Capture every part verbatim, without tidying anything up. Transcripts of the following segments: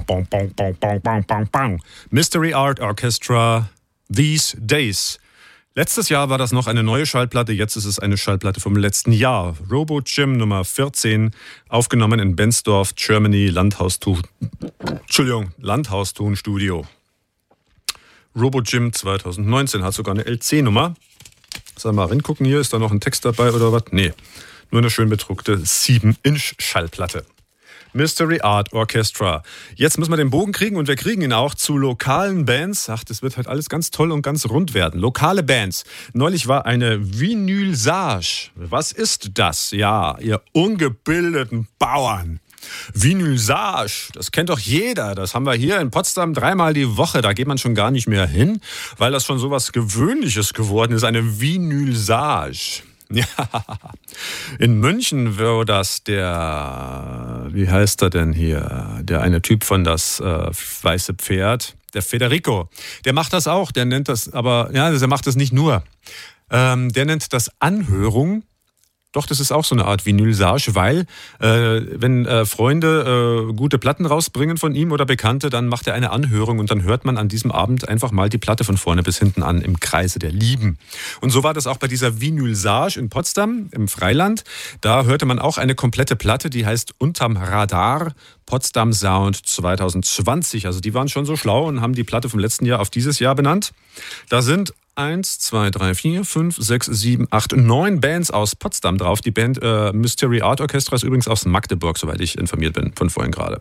bong, bong, bong, bong, bong, bong, bong. Mystery Art Orchestra, These Days. Letztes Jahr war das noch eine neue Schallplatte, jetzt ist es eine Schallplatte vom letzten Jahr. Robo Jim Nummer vierzehn, aufgenommen in Benzdorf, Germany, Landhauston, Entschuldigung, Landhaustonstudio. Robo Jim zwanzig neunzehn hat sogar eine L C-Nummer. Sollen wir mal reingucken, hier ist da noch ein Text dabei oder was? Nee, nur eine schön bedruckte sieben Inch Schallplatte. Mystery Art Orchestra. Jetzt müssen wir den Bogen kriegen und wir kriegen ihn auch zu lokalen Bands. Ach, das wird halt alles ganz toll und ganz rund werden. Lokale Bands. Neulich war eine Vinylsage. Was ist das? Ja, ihr ungebildeten Bauern. Vinylsage, das kennt doch jeder. Das haben wir hier in Potsdam dreimal die Woche. Da geht man schon gar nicht mehr hin, weil das schon so was Gewöhnliches geworden ist. Eine Vinylsage. Ja, in München war das der, wie heißt er denn hier, der eine Typ von das äh, weiße Pferd, der Federico. Der macht das auch, der nennt das, aber ja, der macht das nicht nur. Ähm, der nennt das Anhörung. Doch, das ist auch so eine Art Vinylsage, weil äh, wenn äh, Freunde äh, gute Platten rausbringen von ihm oder Bekannte, dann macht er eine Anhörung und dann hört man an diesem Abend einfach mal die Platte von vorne bis hinten an im Kreise der Lieben. Und so war das auch bei dieser Vinylsage in Potsdam im Freiland. Da hörte man auch eine komplette Platte, die heißt Unterm Radar Potsdam Sound zwanzig zwanzig. Also die waren schon so schlau und haben die Platte vom letzten Jahr auf dieses Jahr benannt. Da sind eins, zwei, drei, vier, fünf, sechs, sieben, acht, neun Bands aus Potsdam drauf. Die Band äh, Mystery Art Orchestra ist übrigens aus Magdeburg, soweit ich informiert bin, von vorhin gerade.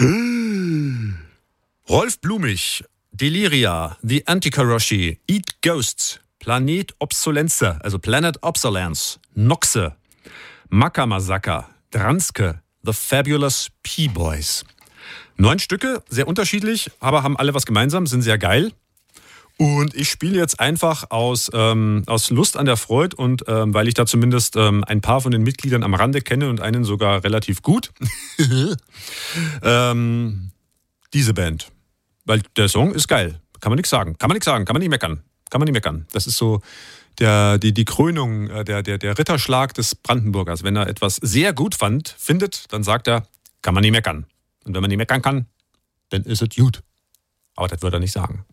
Rolf Blumig, Deliria, The Antikaroshi, Eat Ghosts, Planet Obsolenze, also Planet Obsolence, Noxe, Makamasaka, Dranske, The Fabulous P-Boys. Neun Stücke, sehr unterschiedlich, aber haben alle was gemeinsam, sind sehr geil. Und ich spiele jetzt einfach aus, ähm, aus Lust an der Freude und ähm, weil ich da zumindest ähm, ein paar von den Mitgliedern am Rande kenne und einen sogar relativ gut, ähm, diese Band. Weil der Song ist geil, kann man nichts sagen, kann man nichts sagen, kann man nicht meckern, kann man nicht meckern. Das ist so der, die, die Krönung, der, der, der Ritterschlag des Brandenburgers. Wenn er etwas sehr gut fand, findet, dann sagt er, kann man nicht meckern. Und wenn man nicht meckern kann, dann ist es gut. Aber das wird er nicht sagen.